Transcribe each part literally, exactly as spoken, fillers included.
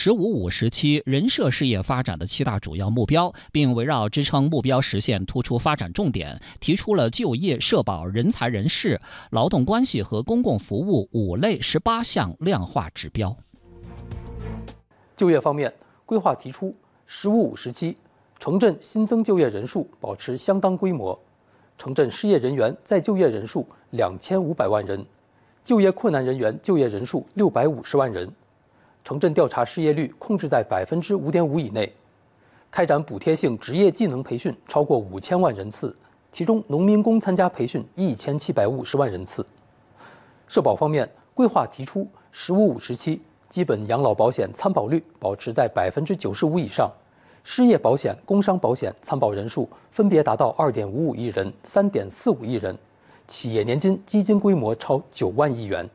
十五五”时期人社事业发展的七大主要目标，并围绕支撑目标实现突出发展重点，提出了就业、社保、人才人事、劳动关系和公共服务五类十八项量化指标。 就业方面，规划提出“十五五”时期城镇新增就业人数保持相当规模，城镇失业人员再就业人数两千五百万人，就业困难人员就业人数六百五十万人，城镇调查失业率控制在百分之五点五以内，开展补贴性职业技能培训超过五千万人次，其中农民工参加培训一千七百五十万人次。社保方面，规划提出“十五五”时期基本养老保险参保率保持在百分之九十五以上，失业保险、工伤保险参保人数分别达到二点五五亿人、三点四五亿人，企业年金基金规模超九万亿元。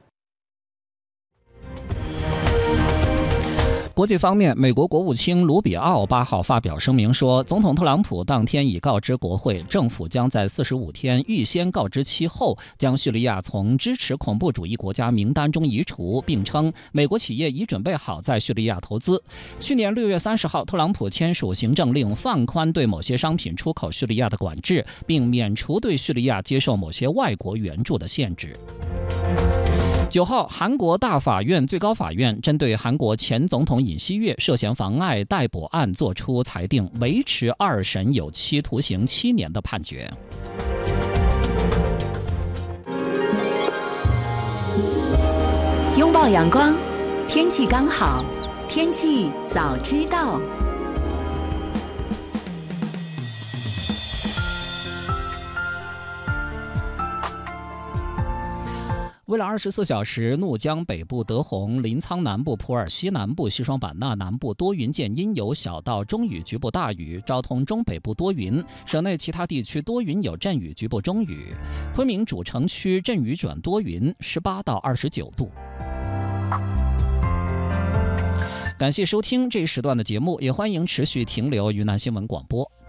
国际方面，美国国务卿卢比奥八号发表声明说，总统特朗普当天已告知国会，政府将在四十五天预先告知期后，将叙利亚从支持恐怖主义国家名单中移除，并称美国企业已准备好在叙利亚投资。去年六月三十号，特朗普签署行政令，放宽对某些商品出口叙利亚的管制，并免除对叙利亚接受某些外国援助的限制。九号，韩国大法院、最高法院针对韩国前总统尹锡悦涉嫌妨碍逮捕案作出裁定，维持二审有期徒刑七年的判决。 拥抱阳光，天气刚好，天气早知道。 为了二十四小时怒江北部德宏、临沧南部、普洱西南部、西双版纳南部多云见阴有小到中雨局部大雨，昭通中北部多云，省内其他地区多云有阵雨局部中雨，昆明主城区阵雨转多云，十八到二十九度。感谢收听这一时段的节目，也欢迎持续停留云南新闻广播。